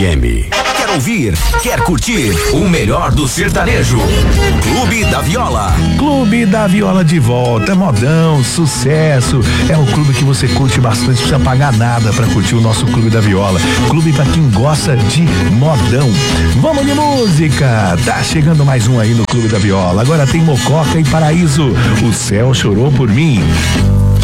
Quer ouvir? Quer curtir? O melhor do sertanejo. Clube da Viola. Clube da Viola de volta, modão, sucesso. É um clube que você curte bastante, não precisa pagar nada pra curtir o nosso Clube da Viola. Clube pra quem gosta de modão. Vamos de música. Tá chegando mais um aí no Clube da Viola. Agora tem Mococa e Paraíso. O céu chorou por mim.